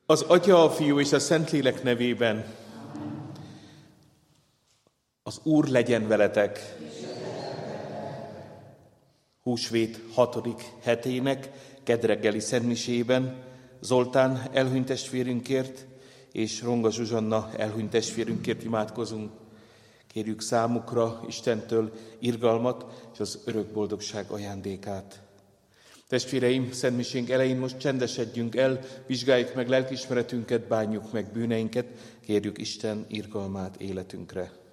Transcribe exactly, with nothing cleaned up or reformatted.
Az Atya, a Fiú és a Szentlélek nevében. Az Úr legyen veletek. Húsvét hatodik hetének kedreggeli szentmisében Zoltán elhunyt testvérünkért és Ronga Zsuzsanna elhunyt testvérünkért imádkozunk. Kérjük számukra Istentől irgalmat és az örök boldogság ajándékát. Testvéreim, szentmisénk elején most csendesedjünk el, vizsgáljuk meg lelkiismeretünket, bánjuk meg bűneinket, kérjük Isten irgalmát életünkre.